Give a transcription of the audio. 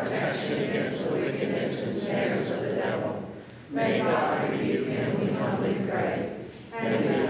protection against the wickedness and snares of the devil. May God rebuke him, we humbly pray. And